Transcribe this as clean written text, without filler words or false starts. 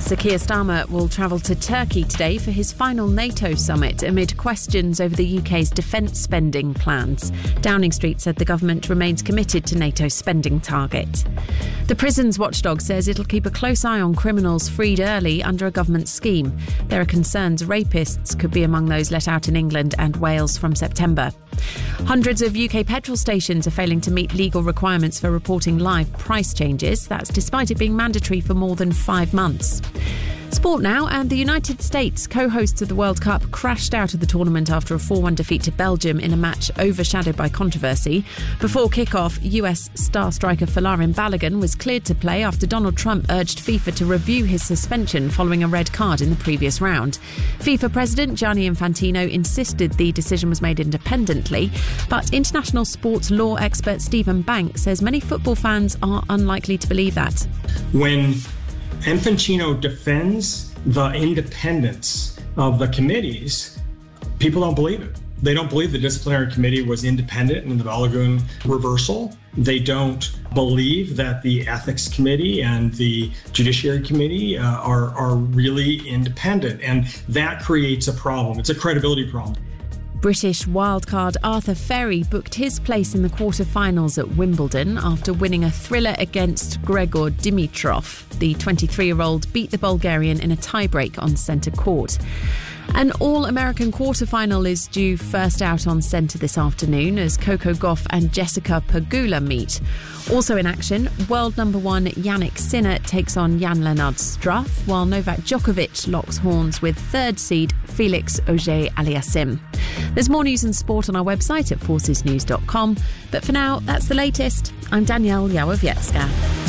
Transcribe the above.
Sir Keir Starmer will travel to Turkey today for his final NATO summit amid questions over the UK's defence spending plans. Downing Street said the government remains committed to NATO's spending target. The prisons watchdog says it'll keep a close eye on criminals freed early under a government scheme. There are concerns rapists could be among those let out in England and Wales from September. Hundreds of UK petrol stations are failing to meet legal requirements for reporting live price changes. That's despite it being mandatory for more than 5 months. Sport now, and the United States, co-hosts of the World Cup, crashed out of the tournament after a 4-1 defeat to Belgium in a match overshadowed by controversy. Before kick-off, US star striker Folarin Balogun was cleared to play after Donald Trump urged FIFA to review his suspension following a red card in the previous round. FIFA President Gianni Infantino insisted the decision was made independently, but international sports law expert Stephen Bank says many football fans are unlikely to believe that. When Infantino defends the independence of the committees, people don't believe it. They don't believe the disciplinary committee was independent in the Balogun reversal. They don't believe that the ethics committee and the judiciary committee are really independent. And that creates a problem. It's a credibility problem. British wildcard Arthur Ferry booked his place in the quarter-finals at Wimbledon after winning a thriller against Gregor Dimitrov. The 23-year-old beat the Bulgarian in a tiebreak on centre court. An All-American quarter-final is due first out on centre this afternoon as Coco Gauff and Jessica Pegula meet. Also in action, world number 1 Jannik Sinner takes on Jan-Lennard Struff, while Novak Djokovic locks horns with third seed Felix Auger-Aliassime. There's more news and sport on our website at forcesnews.com. But for now, that's the latest. I'm Danielle Yawowiecka.